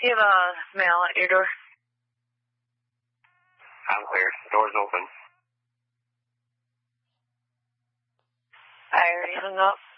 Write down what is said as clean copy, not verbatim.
You have a mail at your door. I'm clear. Door's open. I already hung up.